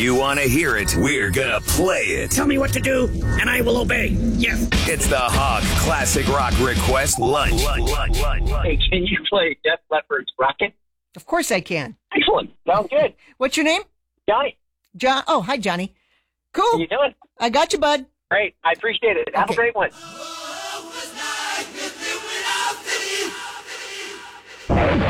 you want to hear it, we're gonna play it. Tell me what to do, and I will obey. Yes. It's the Hog Classic Rock Request Lunch. Hey, can you play Def Leppard's Rocket? Of course I can. Excellent. Sounds good. What's your name? Johnny, John. Oh, hi, Johnny. how Cool. you doing? I got you, bud. Great. I appreciate it. Have a Okay. great one.